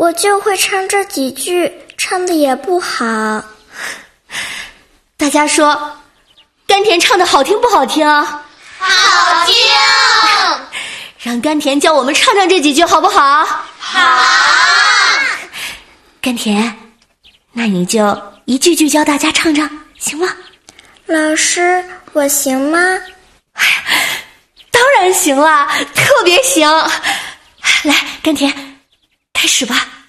我就会唱这几句，唱的也不好。 大家说，甘甜唱的好听不好听？ 好听！ 让甘甜教我们唱唱这几句好不好？ 好！ 甘甜，那你就一句句教大家唱唱，行吗？ 老师，我行吗？ 当然行啦，特别行。来，甘甜，开始吧。